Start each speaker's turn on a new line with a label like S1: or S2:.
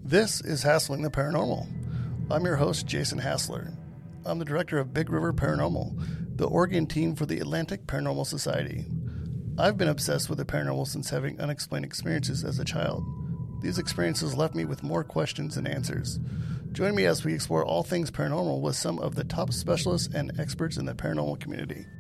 S1: This is Hassling the Paranormal. I'm your host, Jason Hassler. I'm the director of Big River Paranormal, the Oregon team for the Atlantic Paranormal Society. I've been obsessed with the paranormal since having unexplained experiences as a child. These experiences left me with more questions than answers. Join me as we explore all things paranormal with some of the top specialists and experts in the paranormal community.